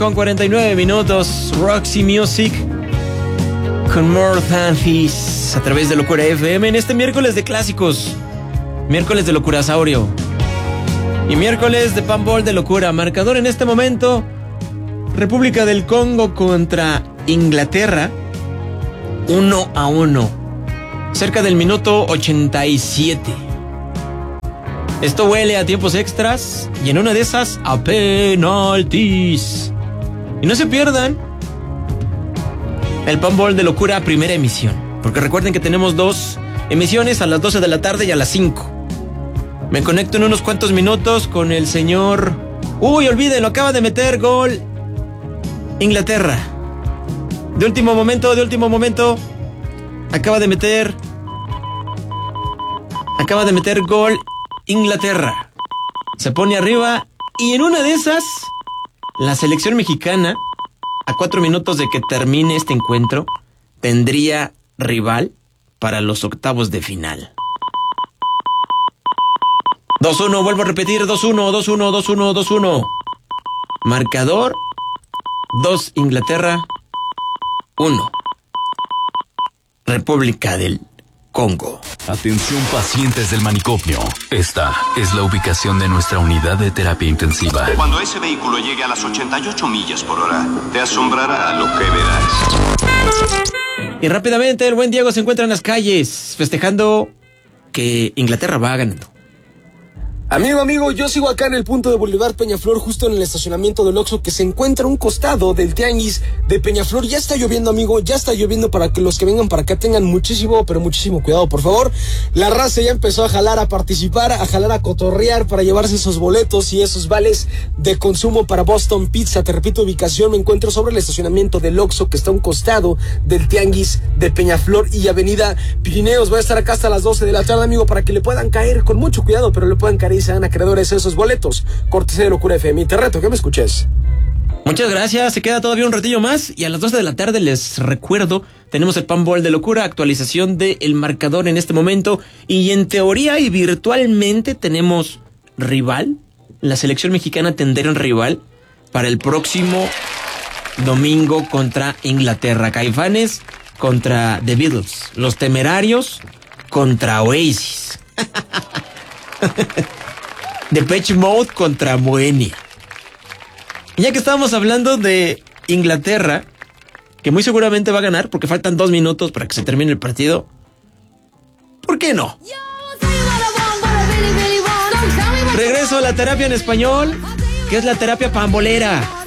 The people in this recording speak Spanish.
con 49 minutos. Roxy Music con More Than This a través de Locura FM en este miércoles de clásicos. Miércoles de Locurasaurio. Y miércoles de Panball de Locura. Marcador en este momento: República del Congo contra Inglaterra. 1-1. Cerca del minuto 87. Esto huele a tiempos extras y en una de esas a penaltis. Y no se pierdan el Panball de Locura primera emisión, porque recuerden que tenemos 2 emisiones, a las 12 de la tarde y a las 5. Me conecto en unos cuantos minutos con el señor... Uy, olvídenlo, acaba de meter gol Inglaterra. De último momento. Acaba de meter gol Inglaterra. Se pone arriba y en una de esas, la selección mexicana, a 4 minutos de que termine este encuentro, tendría rival para los octavos de final. 2-1, vuelvo a repetir, 2-1. Marcador: 2 Inglaterra, 1 República del Congo. Atención pacientes del manicomio. Esta es la ubicación de nuestra unidad de terapia intensiva. Cuando ese vehículo llegue a las 88 millas por hora, te asombrará lo que verás. Y rápidamente el buen Diego se encuentra en las calles festejando que Inglaterra va ganando. Amigo, yo sigo acá en el punto de Boulevard Peñaflor, justo en el estacionamiento del Oxxo, que se encuentra a un costado del Tianguis de Peñaflor. Ya está lloviendo, amigo, para que los que vengan para acá tengan muchísimo cuidado, por favor. La raza ya empezó a jalar, a participar, a jalar, a cotorrear para llevarse esos boletos y esos vales de consumo para Boston Pizza. Te repito, ubicación, me encuentro sobre el estacionamiento del Oxxo, que está a un costado del Tianguis de Peñaflor y Avenida Pirineos. Voy a estar acá hasta las 12 de la tarde, amigo, para que le puedan caer con mucho cuidado, pero le puedan caer y sean acreedores a esos boletos. Cortesía de Locura FM. Te reto que me escuches. Muchas gracias, se queda todavía un ratillo más y a las 12 de la tarde les recuerdo, tenemos el Panball de Locura, actualización del marcador en este momento y en teoría y virtualmente tenemos rival. La selección mexicana tendrá un rival para el próximo domingo contra Inglaterra. Caifanes contra The Beatles, Los Temerarios contra Oasis. Depeche Mode contra Moenia. Ya que estábamos hablando de Inglaterra, que muy seguramente va a ganar porque faltan 2 minutos para que se termine el partido, ¿por qué no? Regreso a la terapia en español, que es la terapia pambolera.